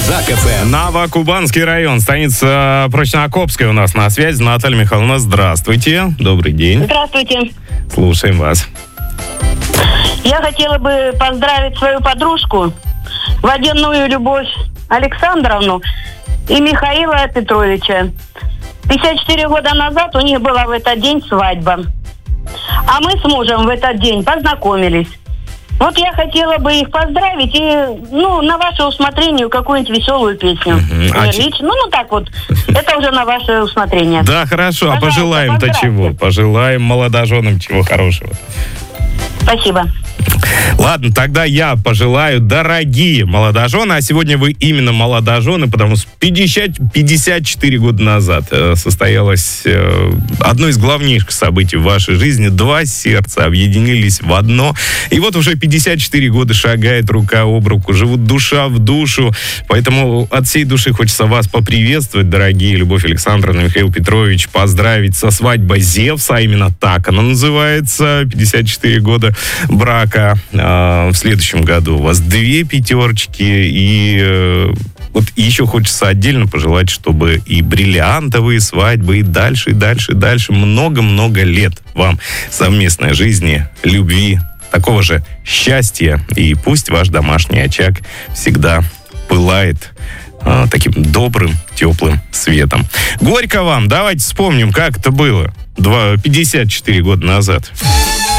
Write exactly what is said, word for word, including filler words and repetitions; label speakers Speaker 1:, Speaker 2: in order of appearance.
Speaker 1: Казак эф эм.
Speaker 2: Новокубанский район, станица Прочноокопская у нас на связи. Наталья Михайловна, здравствуйте. Добрый день.
Speaker 3: Здравствуйте.
Speaker 2: Слушаем вас.
Speaker 3: Я хотела бы поздравить свою подружку, водяную Любовь Александровну и Михаила Петровича. пятьдесят четыре года назад у них была в этот день свадьба. А мы с мужем в этот день познакомились. Вот я хотела бы их поздравить и, ну, на ваше усмотрение какую-нибудь веселую песню.
Speaker 2: Uh-huh. А
Speaker 3: Лично, ч... ну, ну, так вот. Это уже на ваше усмотрение.
Speaker 2: Да, хорошо.
Speaker 3: Пожалуйста,
Speaker 2: а пожелаем-то
Speaker 3: поздравьте.
Speaker 2: чего? Пожелаем молодоженам чего хорошего.
Speaker 3: Спасибо.
Speaker 2: Ладно, тогда я пожелаю, дорогие молодожены, а сегодня вы именно молодожены, потому что пятьдесят, пятьдесят четыре года назад э, состоялось э, одно из главнейших событий в вашей жизни. Два сердца объединились в одно. И вот уже пятьдесят четыре года шагает рука об руку, живут душа в душу. Поэтому от всей души хочется вас поприветствовать, дорогие Любовь Александровна, Михаил Петрович, поздравить со свадьбой Зевса, а именно так она называется, пятьдесят четыре года брака. В следующем году у вас две пятерочки, и э, вот еще хочется отдельно пожелать, чтобы и бриллиантовые свадьбы, и дальше, и дальше, и дальше, много-много лет вам совместной жизни, любви, такого же счастья, и пусть ваш домашний очаг всегда пылает э, таким добрым, теплым светом. Горько вам, давайте вспомним, как это было два, пятьдесят четыре года назад.